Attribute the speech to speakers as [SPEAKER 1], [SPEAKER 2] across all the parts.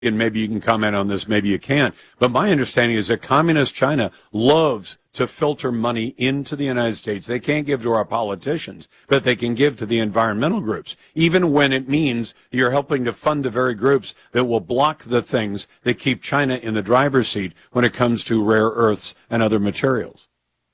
[SPEAKER 1] and maybe you can comment on this, maybe you can't, but my understanding is that communist China loves to filter money into the United States. They can't give to our politicians, but they can give to the environmental groups, even when it means you're helping to fund the very groups that will block the things that keep China in the driver's seat when it comes to rare earths and other materials.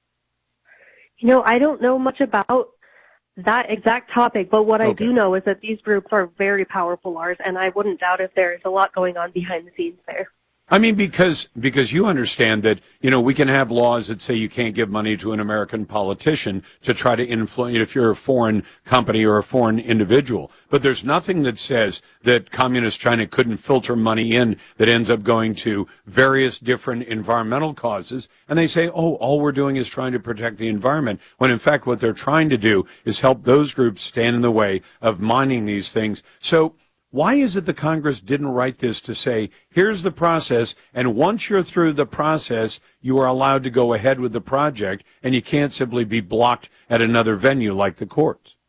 [SPEAKER 2] You know, I don't know much about that exact topic, but what I do know is that these groups are very powerful, Lars, and I wouldn't doubt if there's a lot going on behind the scenes there.
[SPEAKER 1] I mean, because you understand that, you know, we can have laws that say you can't give money to an American politician to try to influence if you're a foreign company or a foreign individual. But there's nothing that says that communist China couldn't filter money in that ends up going to various different environmental causes. And they say, oh, all we're doing is trying to protect the environment, when in fact what they're trying to do is help those groups stand in the way of mining these things. So why is it the Congress didn't write this to say, here's the process, and once you're through the process, you are allowed to go ahead with the project, and you can't simply be blocked at another venue like the courts?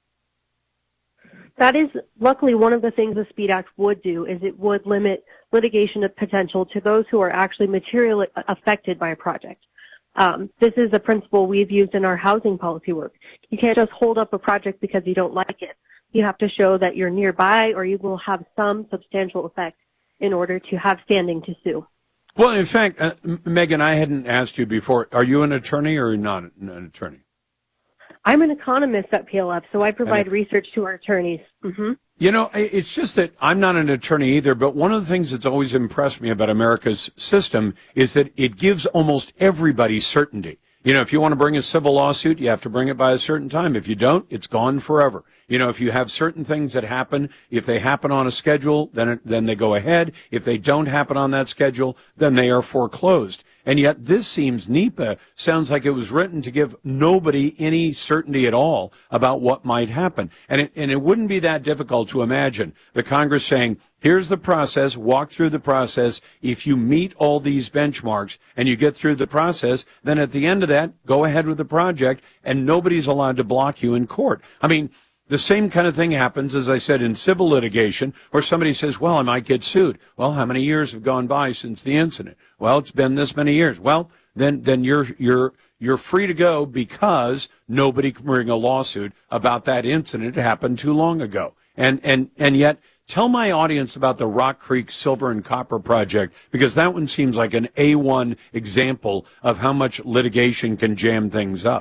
[SPEAKER 2] That is luckily one of the things the SPEED Act would do, is it would limit litigation potential to those who are actually materially affected by a project. This is a principle we've used in our housing policy work. You can't just hold up a project because you don't like it. You have to show that you're nearby or you will have some substantial effect in order to have standing to sue.
[SPEAKER 1] Well, in fact, Megan, I hadn't asked you before. Are you an attorney or not an attorney?
[SPEAKER 2] I'm an economist at PLF, so I provide research to our attorneys. Mm-hmm.
[SPEAKER 1] You know, it's just that I'm not an attorney either, but one of the things that's always impressed me about America's system is that it gives almost everybody certainty. You know, if you want to bring a civil lawsuit, you have to bring it by a certain time. If you don't, it's gone forever. You know, if you have certain things that happen, if they happen on a schedule, then they go ahead. If they don't happen on that schedule, then they are foreclosed. And yet this seems, NEPA sounds like it was written to give nobody any certainty at all about what might happen. And it wouldn't be that difficult to imagine the Congress saying, here's the process, walk through the process. If you meet all these benchmarks and you get through the process, then at the end of that, go ahead with the project and nobody's allowed to block you in court. I mean, the same kind of thing happens, as I said, in civil litigation, where somebody says, well, I might get sued. Well, how many years have gone by since the incident? Well, it's been this many years. Well, then you're free to go because nobody can bring a lawsuit about that incident. It happened too long ago. And yet, tell my audience about the Rock Creek Silver and Copper Project, because that one seems like an A1 example of how much litigation can jam things up.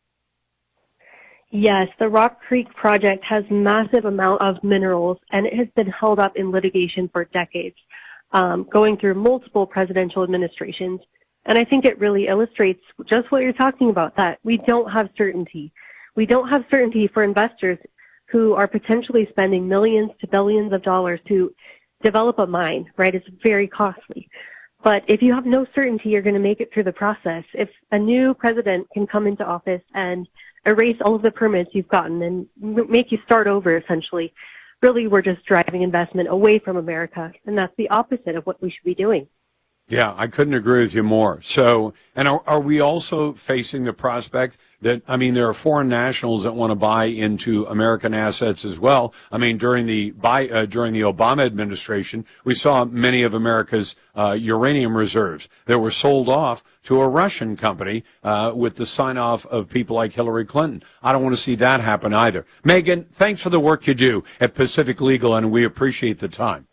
[SPEAKER 2] Yes, the Rock Creek project has massive amount of minerals, and it has been held up in litigation for decades, going through multiple presidential administrations. And I think it really illustrates just what you're talking about, that we don't have certainty. We don't have certainty for investors who are potentially spending millions to billions of dollars to develop a mine, right? It's very costly. But if you have no certainty you're going to make it through the process, if a new president can come into office and erase all of the permits you've gotten and make you start over, essentially, really we're just driving investment away from America. And that's the opposite of what we should be doing.
[SPEAKER 1] Yeah, I couldn't agree with you more. So, and are we also facing the prospect that, I mean, there are foreign nationals that want to buy into American assets as well? I mean, during the Obama administration, we saw many of America's uranium reserves that were sold off to a Russian company with the sign-off of people like Hillary Clinton. I don't want to see that happen either. Megan, thanks for the work you do at Pacific Legal, and we appreciate the time.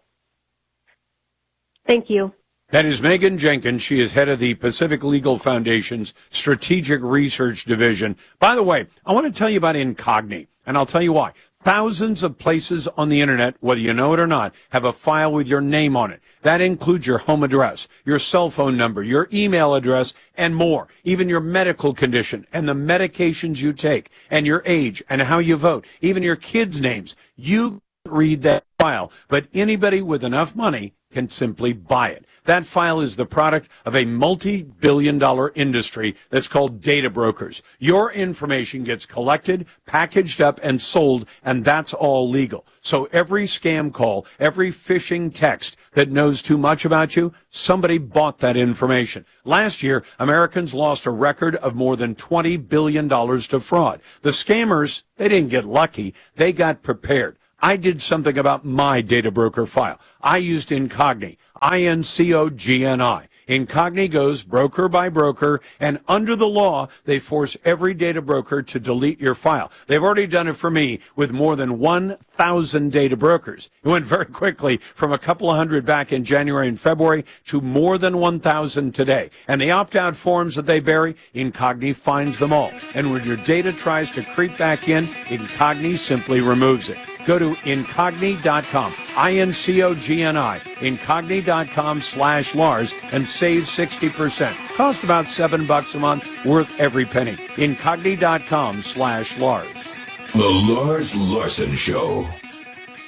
[SPEAKER 2] Thank you.
[SPEAKER 1] That is Megan Jenkins. She is head of the Pacific Legal Foundation's Strategic Research Division. By the way, I want to tell you about Incogni, and I'll tell you why. Thousands of places on the internet, whether you know it or not, have a file with your name on it. That includes your home address, your cell phone number, your email address, and more. Even your medical condition and the medications you take, and your age and how you vote, even your kids' names. You read that file, but anybody with enough money can simply buy it. That file is the product of a multi-billion-dollar industry that's called data brokers. Your information gets collected, packaged up, and sold, and that's all legal. So every scam call, every phishing text that knows too much about you, somebody bought that information. Last year, Americans lost a record of more than $20 billion to fraud. The scammers, they didn't get lucky. They got prepared. I did something about my data broker file. I used Incogni, Incogni. Incogni goes broker by broker, and under the law, they force every data broker to delete your file. They've already done it for me with more than 1,000 data brokers. It went very quickly from a couple of hundred back in January and February to more than 1,000 today. And the opt-out forms that they bury, Incogni finds them all. And when your data tries to creep back in, Incogni simply removes it. Go to Incogni.com, Incogni, Incogni.com/Lars, and save 60%. Cost about $7 a month, worth every penny. Incogni.com/Lars.
[SPEAKER 3] The Lars Larson Show.